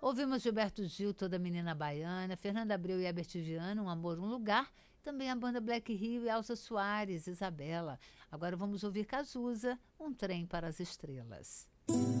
Ouvimos Gilberto Gil, Toda Menina Baiana, Fernanda Abreu e Herbert Viana, Um Amor, Um Lugar. Também a banda Black Rio e Elza Soares, Isabela. Agora vamos ouvir Cazuza, Um Trem para as Estrelas.